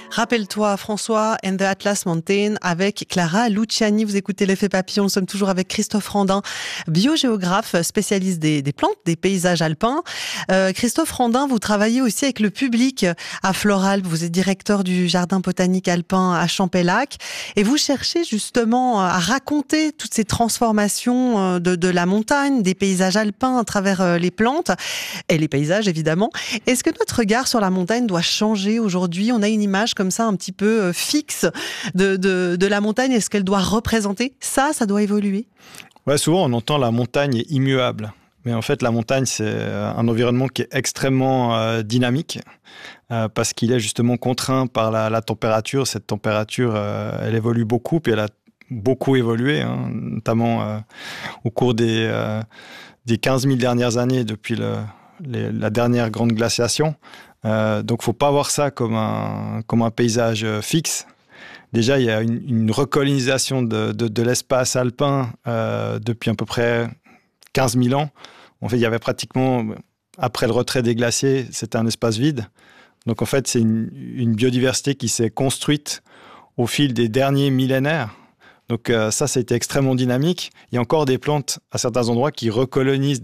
Rappelle-toi, François and the Atlas Mountain avec Clara Luciani. Vous écoutez l'effet papillon. Nous sommes toujours avec Christophe Randin, biogéographe, spécialiste des plantes, des paysages alpins. Christophe Randin, vous travaillez aussi avec le public à Floralp. Vous êtes directeur du jardin botanique alpin à Champellac. Et vous cherchez justement à raconter toutes ces transformations de la montagne, des paysages alpins à travers les plantes et les paysages, évidemment. Est-ce que notre regard sur la montagne doit changer aujourd'hui? On a une image comme ça un petit peu fixe de la montagne. Est-ce qu'elle doit représenter ça? Ça doit évoluer? Ouais, souvent on entend la montagne est immuable. Mais en fait, la montagne, c'est un environnement qui est extrêmement dynamique parce qu'il est justement contraint par la température. Cette température, elle évolue beaucoup, puis elle a beaucoup évolué, hein, notamment au cours des 15 000 dernières années depuis la dernière grande glaciation. Donc, il ne faut pas voir ça comme un paysage fixe. Déjà, il y a une recolonisation de l'espace alpin depuis à peu près 15 000 ans. En fait, il y avait pratiquement, après le retrait des glaciers, c'était un espace vide. Donc, en fait, c'est une biodiversité qui s'est construite au fil des derniers millénaires. Donc, ça a été extrêmement dynamique. Il y a encore des plantes à certains endroits qui recolonisent,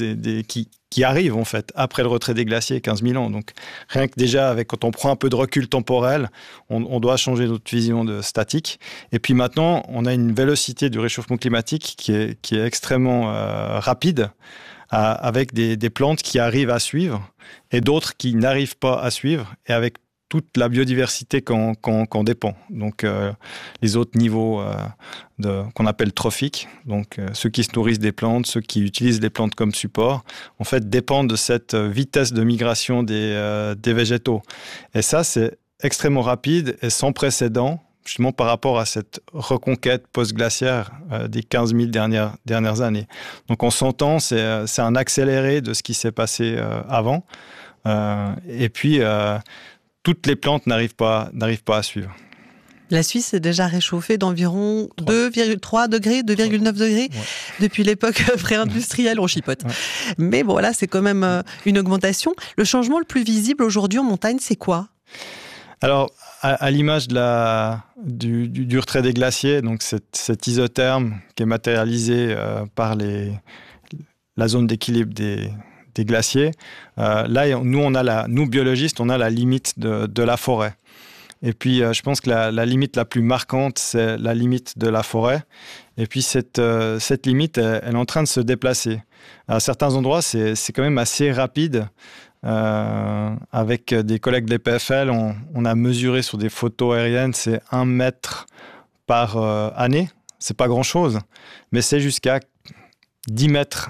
qui arrivent, en fait, après le retrait des glaciers, 15 000 ans. Donc, rien que déjà, quand on prend un peu de recul temporel, on doit changer notre vision de statique. Et puis maintenant, on a une vélocité du réchauffement climatique qui est extrêmement rapide, avec des plantes qui arrivent à suivre et d'autres qui n'arrivent pas à suivre, et avec toute la biodiversité qu'on dépend. Donc, les autres niveaux qu'on appelle trophiques, donc ceux qui se nourrissent des plantes, ceux qui utilisent les plantes comme support, en fait, dépendent de cette vitesse de migration des végétaux. Et ça, c'est extrêmement rapide et sans précédent, justement par rapport à cette reconquête post-glaciaire des 15 000 dernières années. Donc, on s'entend, c'est un accéléré de ce qui s'est passé avant. Et puis, toutes les plantes n'arrivent pas à suivre. La Suisse est déjà réchauffée d'environ 2,3 degrés, 2,9 degrés depuis l'époque pré-industrielle, on chipote. Ouais. Mais bon, là, c'est quand même une augmentation. Le changement le plus visible aujourd'hui en montagne, c'est quoi? Alors, à l'image du retrait des glaciers, donc cet isotherme qui est matérialisé par la zone d'équilibre des glaciers. Là, nous biologistes, on a la limite de la forêt. Et puis, je pense que la limite la plus marquante, c'est la limite de la forêt. Et puis, cette limite, elle est en train de se déplacer. À certains endroits, c'est quand même assez rapide. Avec des collègues de l'EPFL, on a mesuré sur des photos aériennes, c'est 1 mètre par année. C'est pas grand-chose, mais c'est jusqu'à 10 mètres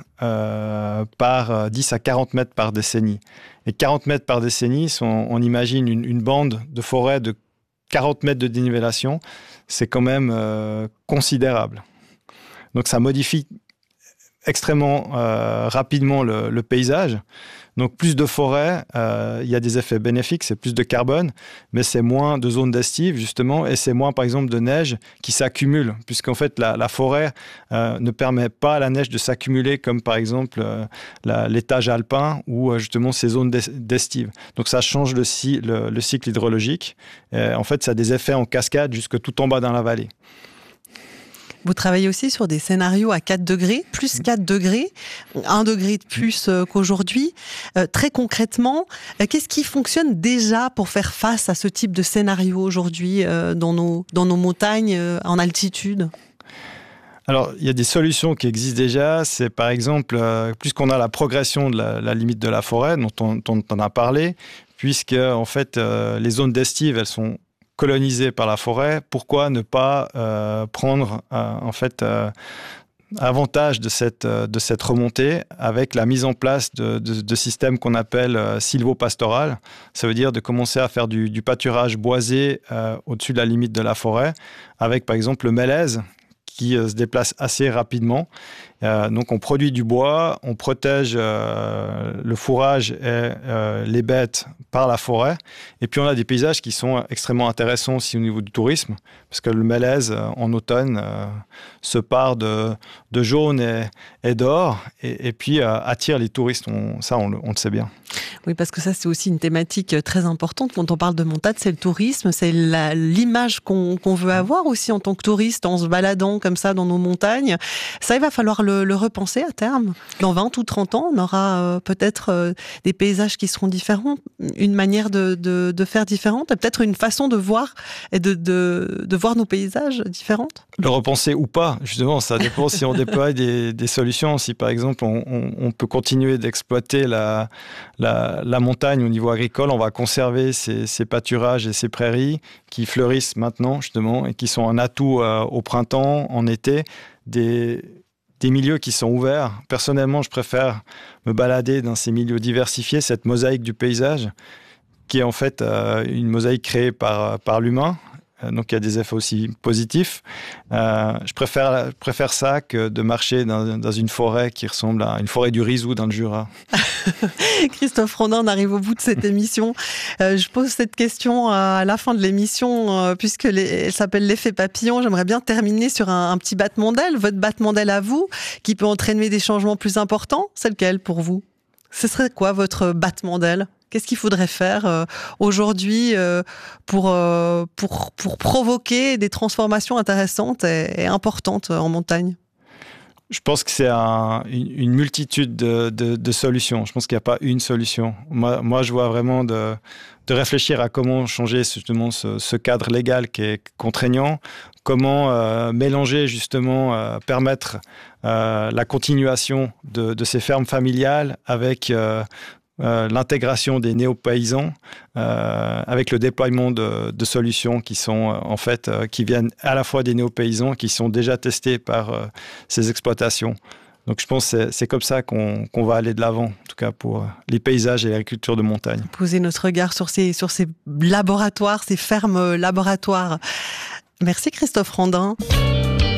par 10 à 40 mètres par décennie. Et 40 mètres par décennie, on imagine une bande de forêt de 40 mètres de dénivellation, c'est quand même considérable. Donc ça modifie extrêmement rapidement le paysage. Donc plus de forêt, il y a des effets bénéfiques, c'est plus de carbone, mais c'est moins de zones d'estive justement, et c'est moins par exemple de neige qui s'accumule, puisqu'en fait la forêt ne permet pas à la neige de s'accumuler comme par exemple l'étage alpin ou justement ces zones d'estive. Donc ça change le cycle hydrologique. En fait, ça a des effets en cascade jusque tout en bas dans la vallée. Vous travaillez aussi sur des scénarios à 4 degrés, plus 4 degrés, 1 degré de plus qu'aujourd'hui. Très concrètement, qu'est-ce qui fonctionne déjà pour faire face à ce type de scénario aujourd'hui dans nos montagnes en altitude ? Alors, il y a des solutions qui existent déjà. C'est par exemple, puisqu'on a la progression de la limite de la forêt, dont on a parlé, puisque en fait, les zones d'estive, elles sont colonisées par la forêt, pourquoi ne pas prendre avantage de cette remontée avec la mise en place de systèmes qu'on appelle sylvopastoral. Ça veut dire de commencer à faire du pâturage boisé au-dessus de la limite de la forêt, avec par exemple le mélèze qui se déplace assez rapidement. Donc on produit du bois, on protège le fourrage et les bêtes par la forêt. Et puis on a des paysages qui sont extrêmement intéressants aussi au niveau du tourisme, parce que le mélèze en automne se pare de jaune et d'or, et puis attire les touristes. On le sait bien. Oui, parce que ça, c'est aussi une thématique très importante. Quand on parle de montagne, c'est le tourisme, c'est l'image qu'on veut avoir aussi en tant que touriste, en se baladant comme ça dans nos montagnes. Ça, il va falloir le repenser à terme. Dans 20 ou 30 ans, on aura peut-être des paysages qui seront différents, une manière de faire différente, peut-être une façon de voir et de voir nos paysages différentes. Le repenser ou pas, justement, ça dépend si on déploie des solutions. Si par exemple, on peut continuer d'exploiter la montagne au niveau agricole, on va conserver ces pâturages et ces prairies qui fleurissent maintenant, justement, et qui sont un atout au printemps, en été, des milieux qui sont ouverts. Personnellement, je préfère me balader dans ces milieux diversifiés, cette mosaïque du paysage, qui est en fait une mosaïque créée par l'humain. Donc, il y a des effets aussi positifs. Je préfère ça que de marcher dans une forêt qui ressemble à une forêt du Rizou dans le Jura. Christophe Rondin, on arrive au bout de cette émission. Je pose cette question à la fin de l'émission, puisque elle s'appelle l'effet papillon. J'aimerais bien terminer sur un petit battement d'aile, votre battement d'aile à vous, qui peut entraîner des changements plus importants. C'est lequel pour vous? Ce serait quoi votre battement d'aile? Qu'est-ce qu'il faudrait faire aujourd'hui pour provoquer des transformations intéressantes et importantes en montagne? Je pense que c'est une multitude de solutions. Je pense qu'il n'y a pas une solution. Moi, je vois vraiment de réfléchir à comment changer justement ce cadre légal qui est contraignant, comment mélanger justement, permettre la continuation de ces fermes familiales avec l'intégration des néo-paysans, avec le déploiement de solutions qui sont en fait qui viennent à la fois des néo-paysans qui sont déjà testés par ces exploitations. Donc je pense que c'est comme ça qu'on va aller de l'avant, en tout cas pour les paysages et l'agriculture de montagne. Poser notre regard sur ces laboratoires, ces fermes laboratoires. Merci Christophe Rondin.